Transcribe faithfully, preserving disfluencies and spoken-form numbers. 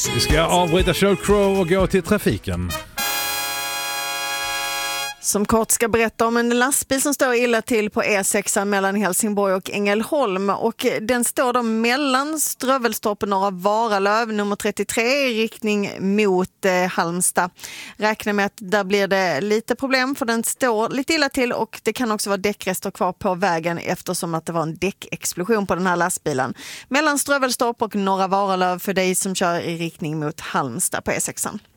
Vi ska avbryta Sheryl Crow och gå till trafiken. Som kort ska berätta om en lastbil som står illa till på E sex mellan Helsingborg och Ängelholm. Och den står då mellan Strövelstorp och Norra Varalöv, nummer trettiotre, i riktning mot eh, Halmstad. Räknar med att där blir det lite problem, för den står lite illa till och det kan också vara däckrester kvar på vägen eftersom att det var en däckexplosion på den här lastbilen. Mellan Strövelstorp och Norra Varalöv för dig som kör i riktning mot Halmstad på E sex.